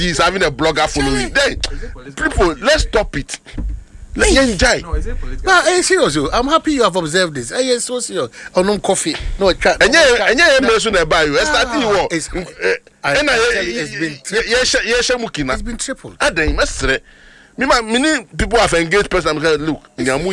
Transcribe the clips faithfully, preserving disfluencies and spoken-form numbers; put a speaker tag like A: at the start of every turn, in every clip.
A: he's having a blogger following. Then people, let's stop it. Let me enjoy.
B: No, is it political?
C: But hey, seriously, I'm happy you have observed this. Hey, yes, so serious. Oh, no coffee, no chat.
A: And yeah, and yeah, I'm going to buy you. Starting you want.
C: It's,
A: I, and I,
C: it's been tripled.
A: yes, yes, Mukina.
C: It's been tripled.
A: I don't must say. Me, many people have engaged person. Look,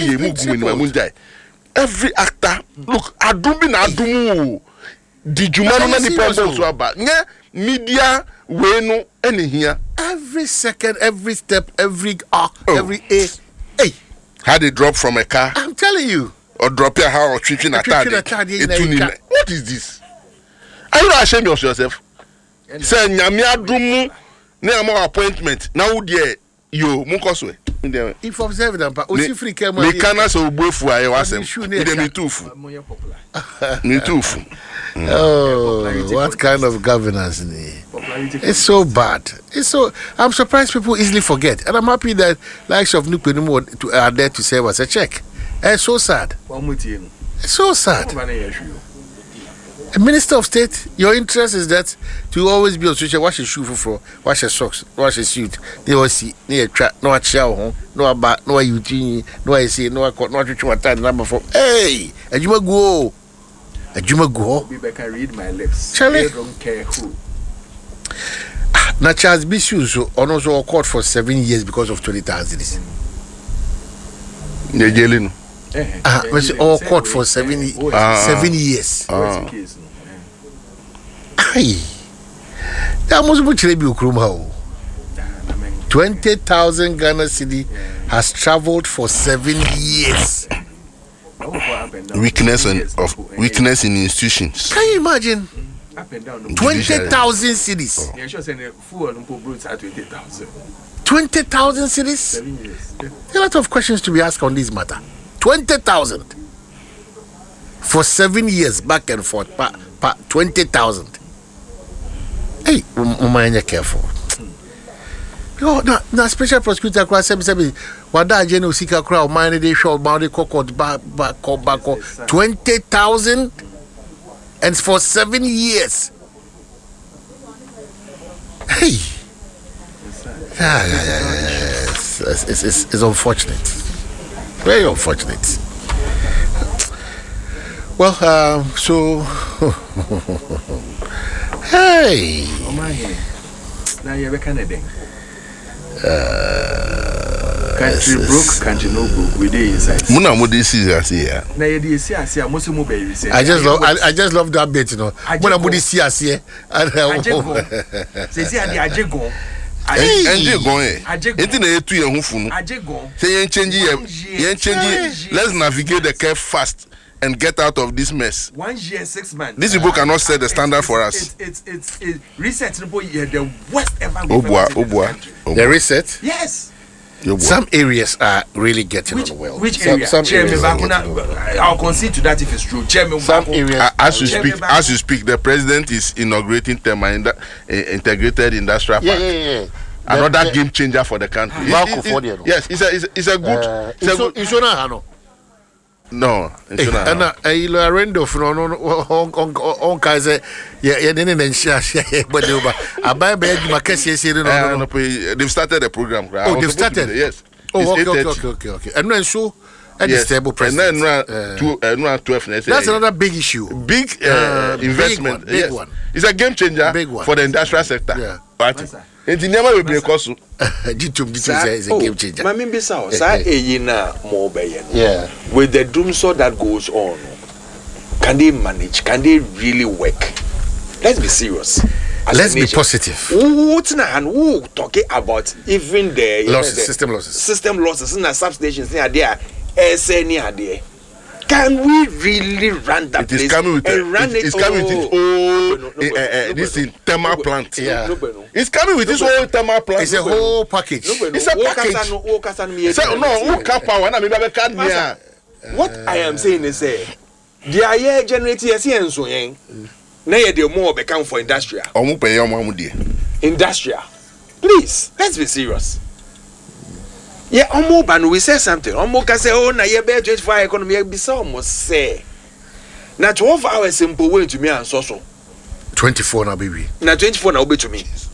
A: every actor, look, I do be na do. Did you man any problem so about? Yeah, media we no any here.
C: Every second, every step, every ah, oh. every a. Hey,
A: how they drop from a car?
C: I'm telling you.
A: Or drop your house or treating a car. What is this? Are you not ashamed of yourself? Say nyamia dumu na mo appointment. Now there you mukoswe.
C: If observe them, but osi free came.
A: Me kana so bofu aye wasem. Ide me tufu. Me tufu.
C: Oh, what kind of governance? It's so bad. It's so. I'm surprised people easily forget, and I'm happy that likes of Nupenum are there to serve as a check. It's so sad. It's so sad. A minister of state, your interest is that to always be on social. Wash your shoe for, wash your socks, wash your suit. They all see, near trap, no a chow, no a bat, no a uti, no I say, no a court, no a true time number for. Hey, and you go. A Juma go.
B: I can read my lips.
C: Charlie.
B: I don't care who.
C: Now Charles Bisuso on also court for seven years because of twenty thousand.
A: They're jailing.
C: Ah, was all court for seven seven years. Aye. That must be Chilebi Ukrumao. Twenty thousand Ghana cedi has traveled for seven years.
A: Weakness and of weakness in institutions.
C: Can you imagine? Twenty thousand cities. Twenty thousand cities. There are a lot of questions to be asked on this matter. Twenty thousand for seven years, back and forth. Pa, pa, Twenty thousand. Hey, Umanya careful. Yo, na na special prosecutor cross seven seven. Wada Jeno Sika crowd mine they show about the cocoa back back back twenty thousand and for seven years. Hey, yeah, yeah, yeah, yeah. It's, it's, it's, it's unfortunate, very unfortunate. Well, uh, so hey,
B: oh my God, now you're a Canadian.
C: Uh,
B: country broke, country no broke. We did inside.
A: Muna mudi see as here.
B: Na ye dey see as here. Most mobile we say.
C: I just love, I, I just love that bit, you know. Muna mudi see as here.
B: Ajego. Say see adi ajego.
A: Ajego eh. Enti na yetu ye hu funu.
B: Ajego.
A: Say yen change ye, yen change. Let's navigate the curve fast and get out of this mess.
B: One year, six months.
A: These people cannot set the standard for us.
B: It's it's it's reset. The worst ever.
A: Obua, Obua.
C: The reset.
B: Yes.
C: Some areas are really getting
B: which,
C: on well.
B: Which
C: some,
B: area?
C: Some areas
B: I'll concede to that if it's true. Chairman,
C: some areas.
A: Uh, as you speak, as you speak, the president is inaugurating Tema in uh, integrated industrial park.
C: Yeah, yeah, yeah.
A: Another
C: the, the,
A: game changer for the country.
C: It,
A: it, it, it, yes, it's a it's, it's a good.
C: Uh,
A: it's a good
C: it's so,
A: no,
C: it's not. And I Lorendo from on on on on Kaiser. Yeah, yeah. Then then share share. But they over. I buy bed. My case is here. No, no, no.
A: They've started the program.
C: Oh, they've started.
A: Yes.
C: Oh, okay, okay, okay, okay, okay. And then so, and the stable president.
A: And then uh, two, uh, twelve.
C: That's another big issue.
A: Big uh, uh, investment.
C: Big one. Big
A: yes.
C: one.
A: It's a game changer
C: big one.
A: for the industrial sector.
C: Yeah.
A: But it never will be a cost.
C: Jitum, Jitum is a game changer.
D: Mami Bissau, sa eyina mo beyen.
C: Yeah.
D: With the doomsday that goes on, can they manage? Can they really work? Let's be serious.
C: Let's be positive.
D: What's na who talking about even the
C: losses,
D: the
C: system losses,
D: system losses in the substations near there, S N near there. Can we really run that
A: it
D: place?
A: Is coming with
D: and
A: a,
D: run
A: it,
D: it
A: it's coming with its own
D: no, no, no,
A: uh, uh,
D: no,
A: this
D: no,
A: in thermal no, plant.
C: Yeah.
D: No, no, no.
A: It's coming with its own thermal plant.
C: It's a whole package.
A: It's a package. So, no, who can power? Na me be can here.
D: What I am saying is say the air generating yes yen so yen. Na ye dey more be come for industrial.
A: Omo pay omo amu dey.
D: Industrial. Please, let's be serious. Yeah, omo ban we say something. Omo can say oh na ye be twenty-four economy be so almost say. Na twelve hours simple way to me and so so.
C: twenty-four now baby.
D: Na twenty-four now be to me.